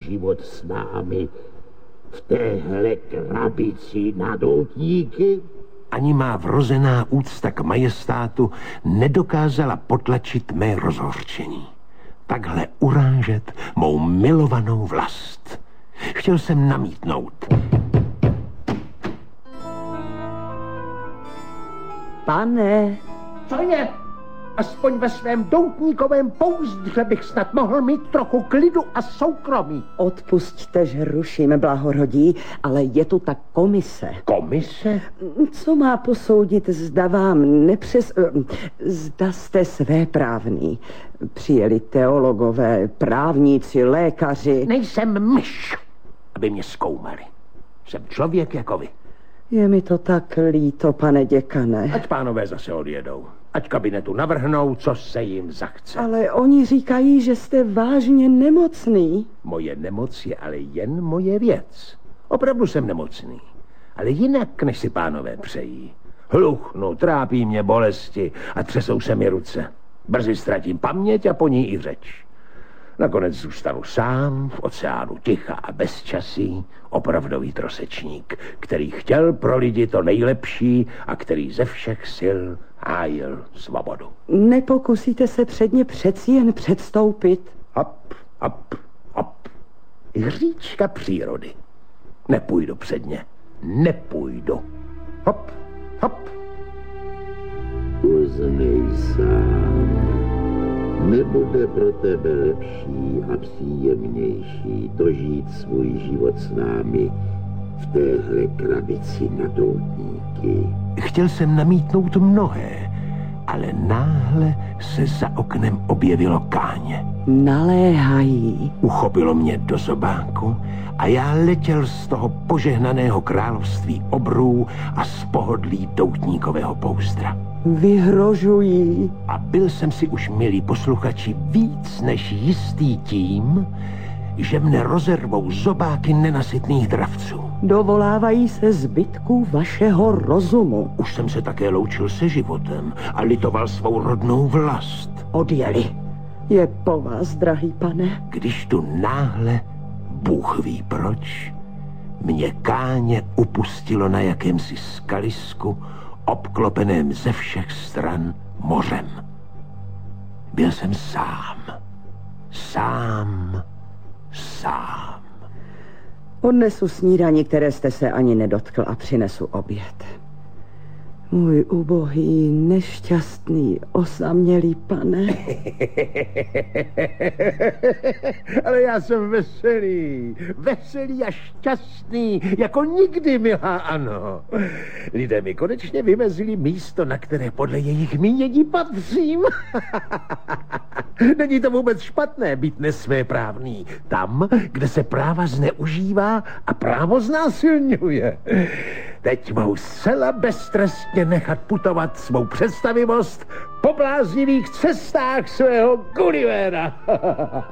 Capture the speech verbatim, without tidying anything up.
život s námi v téhle krabici na doutníky? Ani má vrozená úcta k majestátu nedokázala potlačit mé rozhořčení. Takhle urážet mou milovanou vlast. Chtěl jsem namítnout. Pane. Co je? Aspoň ve svém doutníkovém pouzdře bych snad mohl mít trochu klidu a soukromí. Odpusťte, že rušíme, blahorodí, ale je tu ta komise. Komise? Co má posoudit, zda vám nepřes... Zda jste svéprávný. Přijeli teologové, právníci, lékaři. Nejsem myš, aby mě zkoumali. Jsem člověk jako vy. Je mi to tak líto, pane děkane. Ať pánové zase odjedou. Ať kabinetu navrhnou, co se jim zachce. Ale oni říkají, že jste vážně nemocný. Moje nemoc je ale jen moje věc. Opravdu jsem nemocný. Ale jinak, než si pánové přejí. Hluchnu, trápí mě bolesti a třesou se mi ruce. Brzy ztratím paměť a po ní i řeč. Nakonec zůstanu sám v oceánu ticha a bezčasí, opravdový trosečník, který chtěl pro lidi to nejlepší a který ze všech sil hájil svobodu. Nepokusíte se před ně přeci jen předstoupit? Hop, hop, hop. Hříčka přírody. Nepůjdu před ně. Nepůjdu. Hop, hop. Uznej sám. Nebude pro tebe lepší a příjemnější dožít svůj život s námi v téhle krabici na doutníky. Chtěl jsem namítnout mnohé, ale náhle se za oknem objevilo Káně. Naléhají. Uchopilo mě do zobáku a já letěl z toho požehnaného království obrů a z pohodlí doutníkového pouzdra. Vyhrožují. A byl jsem si už, milí posluchači, víc než jistý tím, že mne rozervou zobáky nenasytných dravců. Dovolávají se zbytků vašeho rozumu. Už jsem se také loučil se životem a litoval svou rodnou vlast. Odjeli. Je po vás, drahý pane. Když tu náhle, Bůh ví proč, mě Káně upustilo na jakémsi skalisku, obklopeném ze všech stran mořem. Byl jsem sám. Sám. Sám. Odnesu snídani, které jste se ani nedotkl, a přinesu oběd. Můj ubohý, nešťastný, osamělý pane. Ale já jsem veselý, veselý a šťastný, jako nikdy, milá Ano. Lidé mi konečně vymezili místo, na které podle jejich mínění patřím. Není to vůbec špatné být nesvéprávný. Tam, kde se práva zneužívá a právo znásilňuje. Teď mohu zcela beztrestně nechat putovat svou představivost po bláznivých cestách svého Gullivera.